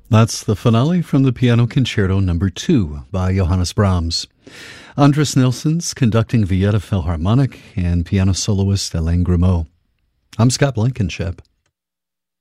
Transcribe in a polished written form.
That's the finale from the Piano Concerto No. 2 by Johannes Brahms. Andres Nilsson's conducting Vieta Philharmonic and piano soloist Alain Grimaud. I'm Scott Blankenship.